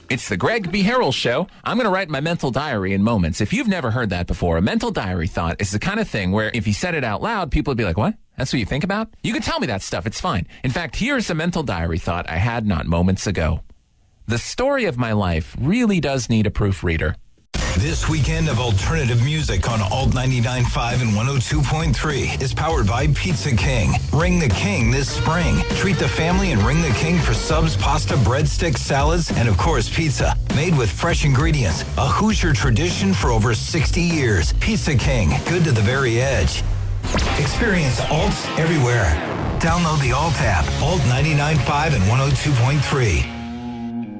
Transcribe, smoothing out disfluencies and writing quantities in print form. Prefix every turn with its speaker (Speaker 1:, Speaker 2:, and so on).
Speaker 1: It's the Greg B. Harrell Show. I'm going to write my mental diary in moments. If you've never heard that before, a mental diary thought is the kind of thing where if you said it out loud, people would be like, what? That's what you think about? You can tell me that stuff. It's fine. In fact, here's a mental diary thought I had not moments ago. The story of my life really does need a proofreader.
Speaker 2: This weekend of alternative music on Alt 99.5 and 102.3 is powered by Pizza King. Ring the King this spring. Treat the family and ring the King for subs, pasta, breadsticks, salads, and of course pizza. Made with fresh ingredients. A Hoosier tradition for over 60 years. Pizza King. Good to the very edge. Experience Alt everywhere. Download the Alt app. Alt 99.5 and 102.3.